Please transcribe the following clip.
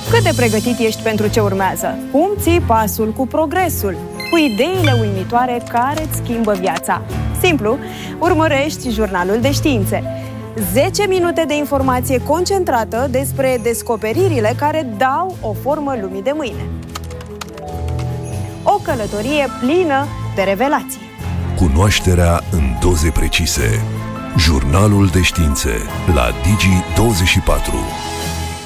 Cât de pregătit ești pentru ce urmează? Cum ții pasul cu progresul? Cu ideile uimitoare care îți schimbă viața? Simplu, urmărești Jurnalul de Științe. 10 minute de informație concentrată despre descoperirile care dau o formă lumii de mâine. O călătorie plină de revelații. Cunoașterea în doze precise. Jurnalul de Științe la Digi24.